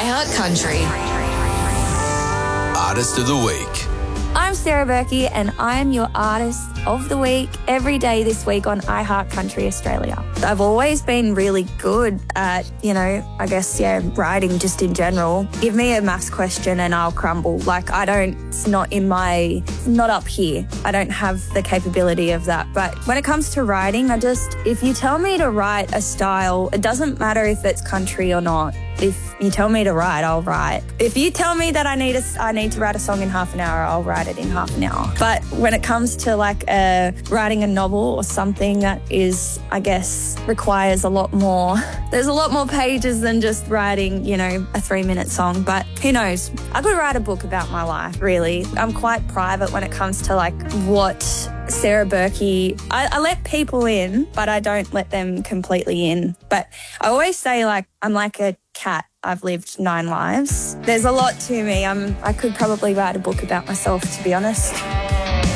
iHeart Country. Artist of the Week. I'm Sarah Berkey and I'm your Artist of the Week every day this week on iHeart Country Australia. I've always been really good at, writing just in general. Give me a maths question and I'll crumble. It's not up here. I don't have the capability of that. But when it comes to writing, if you tell me to write a style, it doesn't matter if it's country or not. If you tell me to write, I'll write. If you tell me that I need to write a song in half an hour, I'll write it in half an hour. But when it comes to writing a novel or something that is, requires a lot more, there's a lot more pages than just writing, a 3-minute song. But who knows? I could write a book about my life, really. I'm quite private when it comes to what Sarah Berkey, I let people in, but I don't let them completely in. But I always say I'm like a cat. I've lived 9 lives. There's a lot to me. I could probably write a book about myself, to be honest.